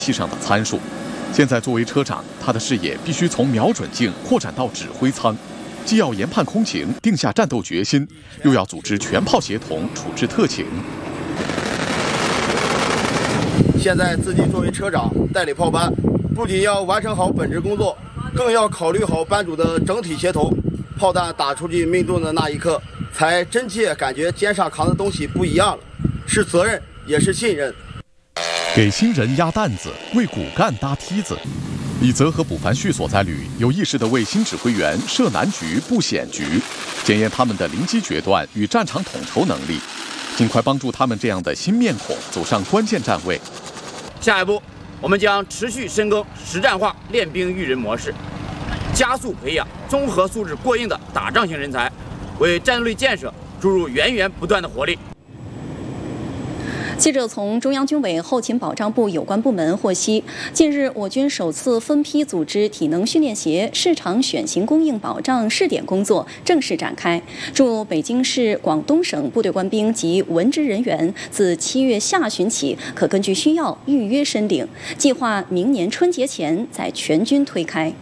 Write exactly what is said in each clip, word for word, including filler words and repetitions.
器上的参数。现在作为车长，他的视野必须从瞄准镜扩展到指挥舱，既要研判空情，定下战斗决心，又要组织全炮协同处置特情。 现在自己作为车长带领炮班，不仅要完成好本职工作，更要考虑好班组的整体协同。炮弹打出去命中的那一刻，才真切感觉肩上扛的东西不一样了，是责任，也是信任。 给新人压担子，为骨干搭梯子。李泽和卜凡旭所在旅有意识地为新指挥员设难局、布险局，检验他们的临机决断与战场统筹能力，尽快帮助他们这样的新面孔走上关键站位。 下一步，我们将持续深耕实战化练兵育人模式，加速培养综合素质过硬的打仗型人才，为战斗力建设注入源源不断的活力。 记者从中央军委后勤保障部有关部门获悉，近日我军首次分批组织体能训练协市场选型供应保障试点工作正式展开。驻北京市、广东省部队官兵及文职人员自七月下旬起可根据需要预约申领，计划明年春节前在全军推开。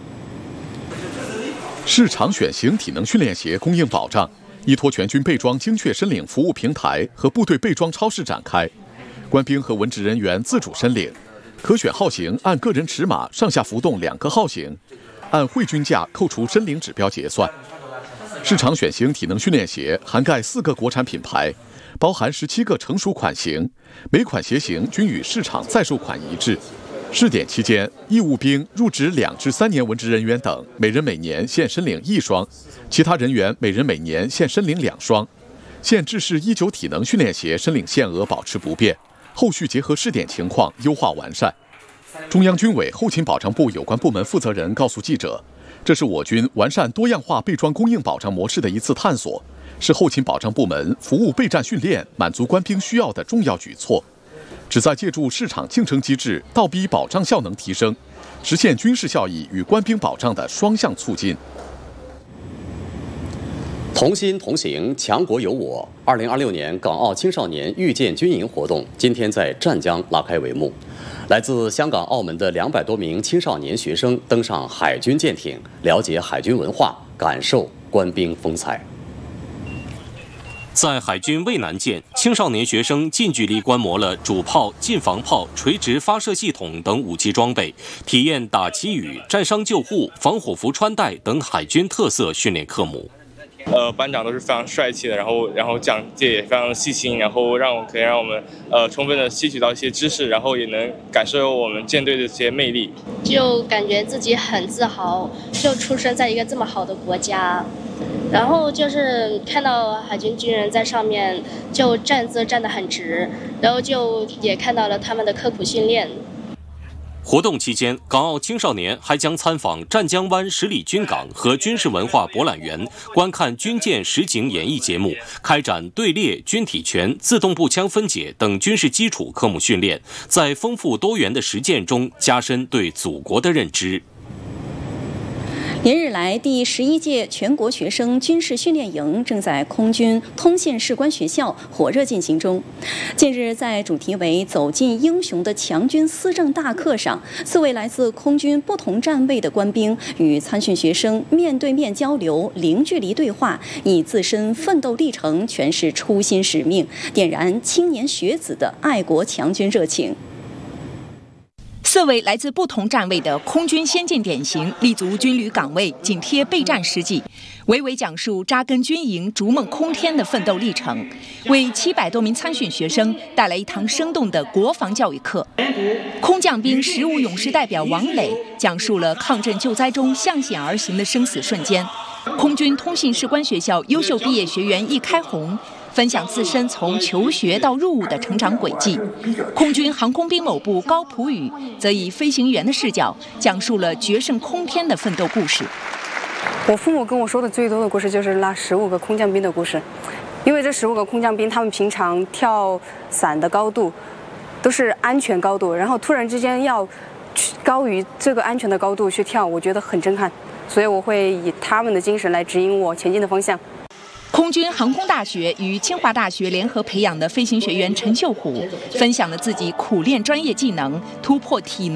市场选型体能训练协供应保障依托全军备装精确申领服务平台和部队备装超市展开。官兵和文职人员自主申领，可选号型按个人尺码上下浮动两个号型，按汇均价扣除申领指标结算。市场选型体能训练协涵盖四个国产品牌，包含十七个成熟款型，每款鞋型均与市场在售款一致。试点期间，义务兵、入职两至三年文职人员等，每人每年限申领一双；其他人员每人每年限申领两双。现制式一九体能训练鞋申领限额保持不变。后续结合试点情况优化完善。中央军委后勤保障部有关部门负责人告诉记者，这是我军完善多样化备装供应保障模式的一次探索，是后勤保障部门服务备战训练、满足官兵需要的重要举措，旨在借助市场竞争机制倒逼保障效能提升，实现军事效益与官兵保障的双向促进。 同心同行，强国有我。二零二六年港澳青少年遇见军营活动今天在湛江拉开帷幕。来自香港、澳门的两百多名青少年学生登上海军舰艇，了解海军文化，感受官兵风采。 在海军渭南舰，青少年学生近距离观摩了主炮、近防炮、垂直发射系统等武器装备，体验打旗语、战伤救护、防火服穿戴等海军特色训练科目。 呃，班长都是非常帅气的，然后然后讲解也非常细心，然后让我可以让我们呃充分的吸取到一些知识，然后也能感受我们舰队的这些魅力。 就感觉自己很自豪，就出生在一个这么好的国家。然后就是看到海军军人在上面就站姿站得很直，然后就也看到了他们的刻苦训练。 活动期间，港澳青少年还将参访湛江湾十里军港和军事文化博览园，观看军舰实景演绎节目，开展队列、军体拳、自动步枪分解等军事基础科目训练，在丰富多元的实践中加深对祖国的认知。 连日来，第十一届全国学生军事训练营正在空军通信士官学校火热进行中。近日，在主题为“走进英雄的强军思政大课”上，四位来自空军不同站位的官兵与参训学生面对面交流、零距离对话，以自身奋斗历程诠释初心使命，点燃青年学子的爱国强军热情。 四位来自不同站位的空军先进典型立足军旅岗位，紧贴备战实际，娓娓讲述扎根军营、逐梦空天的奋斗历程，为七百多名参训学生带来一堂生动的国防教育课。空降兵十五勇士代表王磊讲述了抗震救灾中向险而行的生死瞬间。空军通信士官学校优秀毕业学员易开红分享自身从求学到入伍的成长轨迹，空军航空兵某部高普宇则以飞行员的视角讲述了决胜空天的奋斗故事。 我父母跟我说的最多的故事就是那十五个空降兵的故事，因为这十五个空降兵他们平常跳伞的高度都是安全高度，然后突然之间要高于这个安全的高度去跳，我觉得很震撼，所以我会以他们的精神来指引我前进的方向。 空军航空大学与清华大学联合培养的飞行学员陈秀虎分享了自己苦练专业技能、突破体能